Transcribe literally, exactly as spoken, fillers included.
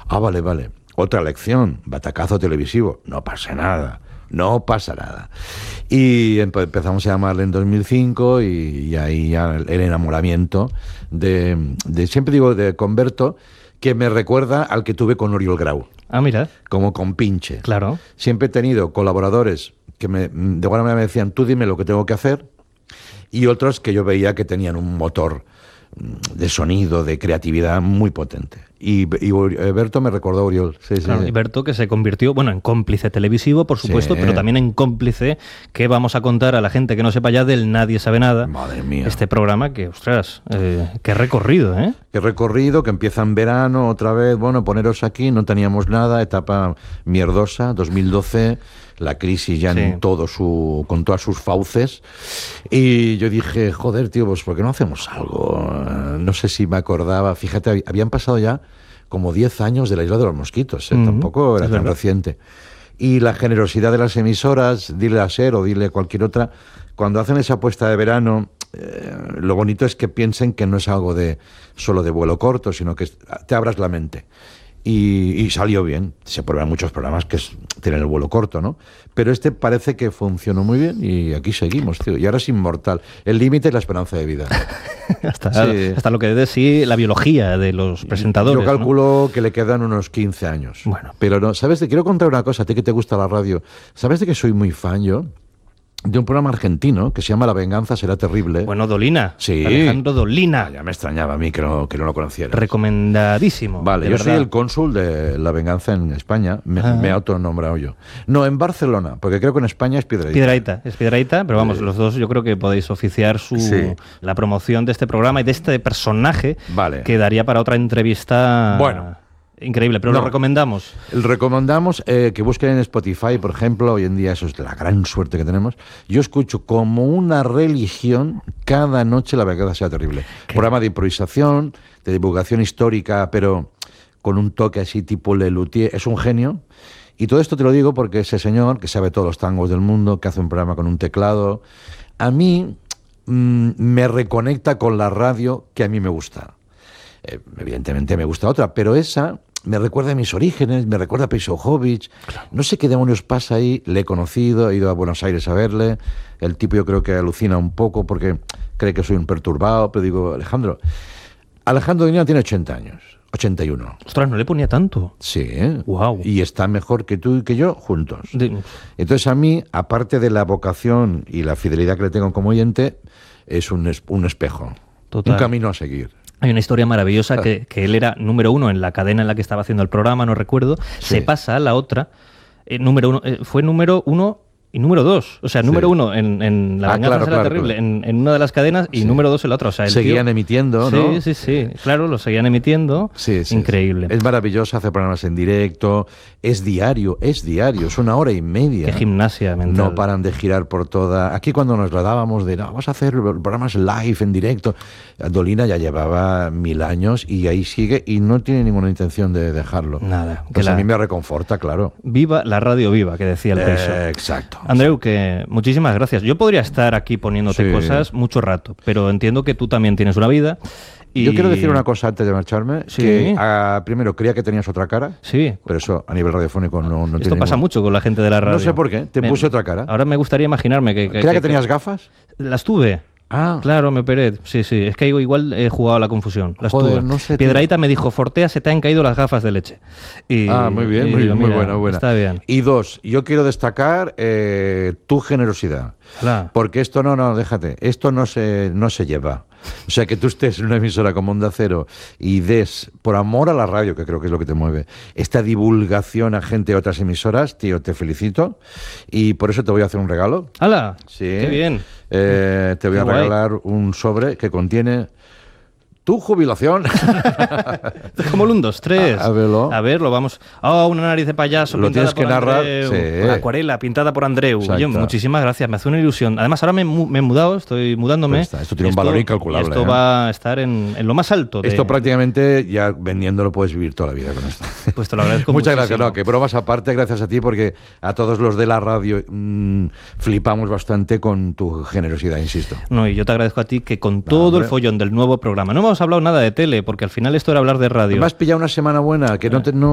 Ah, vale, vale. Otra lección, batacazo televisivo. No pasa nada, no pasa nada. Y empezamos a llamarle en dos mil cinco y, y ahí ya el enamoramiento de, de, siempre digo, de Converto, que me recuerda al que tuve con Oriol Grau. Ah, mira. Como compinche. Claro. Siempre he tenido colaboradores que me, de alguna manera me decían, tú dime lo que tengo que hacer, y otros que yo veía que tenían un motor de sonido, de creatividad muy potente. Y, y Berto me recordó a Oriol. Sí, claro, sí. Y Berto, que se convirtió, bueno, en cómplice televisivo, por supuesto, sí, pero también en cómplice, que vamos a contar a la gente que no sepa ya del Nadie Sabe Nada. Madre mía. Este programa que, ostras, eh, qué recorrido, ¿eh? Qué recorrido, que empieza en verano, otra vez, bueno, poneros aquí, no teníamos nada, etapa mierdosa, dos mil doce, la crisis ya sí. en todo su, con todas sus fauces, y yo dije, joder, tío, pues ¿por qué no hacemos algo? No sé si me acordaba, fíjate, habían pasado ya como diez años de la Isla de los Mosquitos, ¿eh? Mm-hmm. Tampoco era es tan verdad. Reciente. Y la generosidad de las emisoras, dile a SER o dile a cualquier otra, cuando hacen esa apuesta de verano, eh, lo bonito es que piensen que no es algo de solo de vuelo corto, sino que te abras la mente. Y, y salió bien. Se prueban muchos programas que es, tienen el vuelo corto, ¿no? Pero este parece que funcionó muy bien y aquí seguimos, tío. Y ahora es inmortal. El límite es la esperanza de vida. hasta, sí. hasta lo que debe decir la biología de los presentadores. Yo calculo ¿no? que le quedan unos quince años. Bueno. Pero no, ¿sabes? Te quiero contar una cosa, a ti que te gusta la radio. ¿Sabes de que soy muy fan yo? De un programa argentino que se llama La venganza será terrible. Bueno, Dolina. Sí. Alejandro Dolina. Ah, ya me extrañaba a mí que no, que no lo conociera. Recomendadísimo. Vale, yo verdad. soy el cónsul de La venganza en España. Me, ah. me he autonombrado yo. No, en Barcelona, porque creo que en España es Piedrahita. Piedrahita, es Piedrahita, pero vamos, sí. los dos yo creo que podéis oficiar su sí. la promoción de este programa y de este personaje vale. que daría para otra entrevista. Bueno. Increíble, pero no, lo recomendamos. Recomendamos eh, que busquen en Spotify, por ejemplo, hoy en día eso es la gran suerte que tenemos. Yo escucho como una religión cada noche La venganza será terrible. ¿Qué? Programa de improvisación, de divulgación histórica, pero con un toque así tipo Lelutier. Es un genio. Y todo esto te lo digo porque ese señor, que sabe todos los tangos del mundo, que hace un programa con un teclado, a mí mmm, me reconecta con la radio que a mí me gusta. Eh, evidentemente me gusta otra, pero esa me recuerda a mis orígenes, me recuerda a Pejovich. Claro. No sé qué demonios pasa ahí, le he conocido, he ido a Buenos Aires a verle. El tipo yo creo que alucina un poco porque cree que soy un perturbado, pero digo, Alejandro, Alejandro Dolina tiene ochenta años, ochenta y uno. Ostras, no le ponía tanto. Sí, ¿eh? Wow. Y está mejor que tú y que yo juntos. De... Entonces a mí, aparte de la vocación y la fidelidad que le tengo como oyente, es un, es, un espejo, Total. Un camino a seguir. Hay una historia maravillosa que, que él era número uno en la cadena en la que estaba haciendo el programa, no recuerdo, sí. se pasa a la otra, eh, número uno, eh, fue número uno y número dos, o sea, sí. número uno en, en La ah, venganza claro, será claro, terrible, claro. En, en una de las cadenas y sí. número dos en la otra. O sea, el seguían tío, emitiendo, ¿no? Sí, sí, sí, claro, lo seguían emitiendo, sí, sí, increíble. Sí. Es maravilloso, hace programas en directo, es diario, es diario, es una hora y media. Qué gimnasia mental. No paran de girar por toda... Aquí cuando nos lo dábamos de, no, vamos a hacer programas live, en directo, Dolina ya llevaba mil años y ahí sigue y no tiene ninguna intención de dejarlo. Nada. Pues la... a mí me reconforta, claro. Viva la radio viva, que decía el Peiso. Eh, exacto. Andreu, que muchísimas gracias. Yo podría estar aquí poniéndote sí. cosas mucho rato, pero entiendo que tú también tienes una vida. Y... Yo quiero decir una cosa antes de marcharme, sí. que uh, primero creía que tenías otra cara, sí. pero eso a nivel radiofónico no, no tiene Esto pasa ningún... mucho con la gente de la radio. No sé por qué, te me... puse otra cara. Ahora me gustaría imaginarme que... ¿Creía que, que tenías gafas? Las tuve. Ah. Claro, me operé. Sí, sí. Es que igual he jugado a la confusión. Las Joder, tuve. No sé, Piedrahita me dijo, Fortea, se te han caído las gafas de leche. Y, ah, muy bien, y, muy, digo, muy mira, buena, buena. Está bien. Y dos, yo quiero destacar eh, tu generosidad. Hola. Porque esto no, no, déjate, esto no se, no se lleva. O sea, que tú estés en una emisora como Onda Cero y des, por amor a la radio, que creo que es lo que te mueve, esta divulgación a gente de otras emisoras, tío, te felicito. Y por eso te voy a hacer un regalo. ¡Hala! Sí. ¡Qué bien! Eh, te voy Qué a guay. regalar un sobre que contiene tu jubilación. Como el un, dos, tres. A, a verlo. A verlo, vamos. Oh, una nariz de payaso lo pintada tienes que por narrar. Andreu. Sí. Con acuarela pintada por Andreu. Yo, muchísimas gracias, me hace una ilusión. Además, ahora me, me he mudado, estoy mudándome. Pues está, esto tiene esto, un valor incalculable. Esto ¿eh? va a estar en, en lo más alto. De... Esto prácticamente ya vendiéndolo puedes vivir toda la vida con esto. Pues te lo agradezco Muchas muchísimo. gracias. No, que bromas aparte, gracias a ti, porque a todos los de la radio mmm, flipamos bastante con tu generosidad, insisto. No, y yo te agradezco a ti que con todo no, el follón del nuevo programa, no hemos hablado nada de tele, porque al final esto era hablar de radio. Me has pillado una semana buena, que no, te, no